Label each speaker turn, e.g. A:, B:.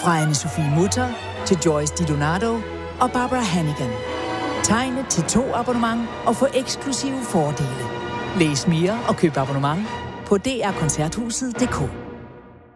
A: Fra Anne-Sophie Mutter til Joyce DiDonato og Barbara Hannigan. Tegn til 2 abonnement og få eksklusive fordele. Læs mere og køb abonnement på drkoncerthuset.dk.